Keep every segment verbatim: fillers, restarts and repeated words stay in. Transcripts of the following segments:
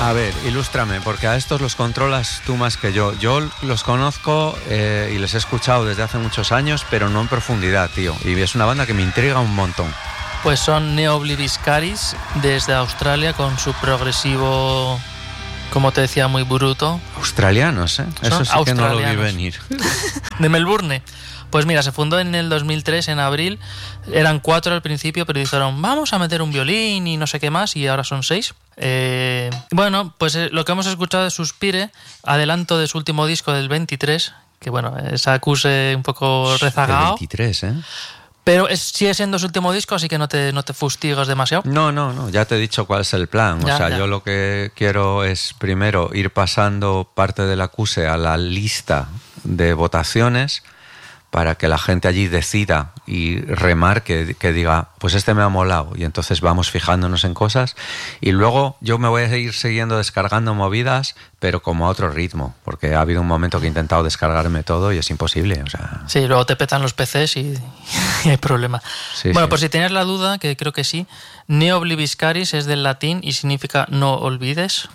A ver, ilústrame, porque a estos los controlas tú más que yo. Yo los conozco eh, y les he escuchado desde hace muchos años, pero no en profundidad, tío. Y es una banda que me intriga un montón. Pues son Neo Obliviscaris desde Australia con su progresivo, como te decía, muy bruto. Australianos, ¿eh? Eso sí que no lo vi venir. De Melbourne. Pues mira, se fundó en el dos mil tres, en abril. Eran cuatro al principio, pero dijeron, vamos a meter un violín y no sé qué más, y ahora son seis. Eh, bueno, pues eh, lo que hemos escuchado es Suspire, adelanto de su último disco del veintitrés, que bueno, es acuse un poco rezagado. El veintitrés, ¿eh? Pero es, sigue siendo su último disco, así que no te, no te fustigas demasiado. No, no, no, ya te he dicho cuál es el plan. Ya, o sea, ya. yo lo que quiero es primero ir pasando parte del acuse a la lista de votaciones para que la gente allí decida y remarque, que diga, pues este me ha molado, y entonces vamos fijándonos en cosas, y luego yo me voy a seguir siguiendo descargando movidas, pero como a otro ritmo, porque ha habido un momento que he intentado descargarme todo y es imposible, o sea... Sí, luego te petan los P Cs y, y hay problema. Sí, bueno, sí. Pues si tenías la duda, que creo que sí, Neo Obliviscaris es del latín y significa no olvides,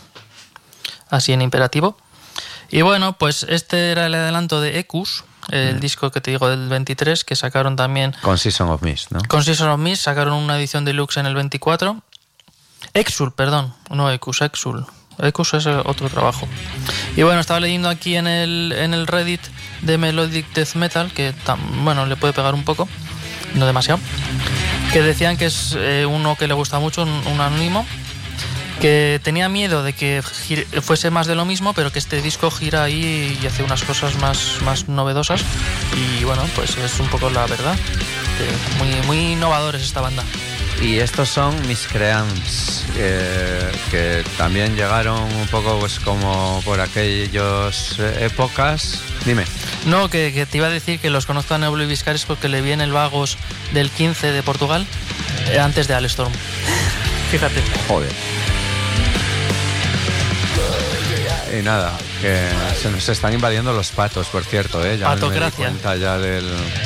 así en imperativo. Y bueno, pues este era el adelanto de Ecus, el mm. disco que te digo del veintitrés, que sacaron también... Con Season of Mist, ¿no? Con Season of Mist, sacaron una edición deluxe en el veinticuatro. Exul, perdón, no Ecus, Exul. Ecus es otro trabajo. Y bueno, estaba leyendo aquí en el, en el Reddit de Melodic Death Metal, que tam, bueno, le puede pegar un poco, no demasiado, que decían que es eh, uno que le gusta mucho, un, un anónimo, que tenía miedo de que gire, fuese más de lo mismo, pero que este disco gira ahí y hace unas cosas más, más novedosas, y bueno, pues es un poco la verdad, que muy, muy innovadores esta banda. Y estos son Miscreants, eh, que también llegaron un poco pues como por aquellas épocas. Dime. No, que, que te iba a decir que los conozco a Neo Obliviscaris porque le vi en el Vagos del quince de Portugal, eh, antes de Alestorm. Fíjate. Joder. Y nada, que se nos están invadiendo los patos, por cierto, ¿eh? Ya me di cuenta ya del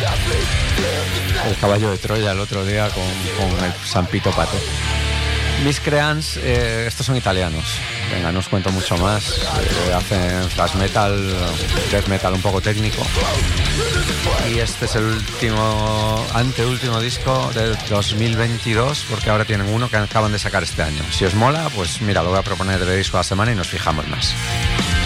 el caballo de Troya el otro día con, con el Sampito Pato. Miscreants, eh, estos son italianos. Venga, no os cuento mucho más. Eh, hacen thrash metal, death metal un poco técnico. Y este es el último, anteúltimo disco del dos mil veintidós, porque ahora tienen uno que acaban de sacar este año. Si os mola, pues mira, lo voy a proponer de disco a la semana y nos fijamos más.